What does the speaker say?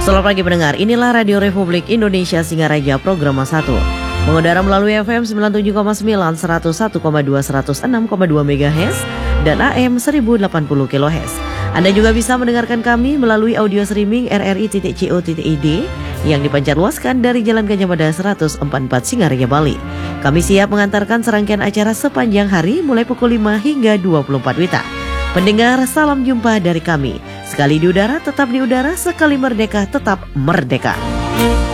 Selamat pagi pendengar, inilah Radio Republik Indonesia Singaraja Program 1. Mengudara melalui FM 97,9, 101,2, 106,2 MHz dan AM 1080 kHz. Anda juga bisa mendengarkan kami melalui audio streaming rri.co.id yang dipancarluaskan dari Jalan Gajah Mada 144 Singaraja, Bali. Kami siap mengantarkan serangkaian acara sepanjang hari mulai pukul 5 hingga 24 WITA. Pendengar, salam jumpa dari kami. Sekali di udara, tetap di udara. Sekali merdeka, tetap merdeka.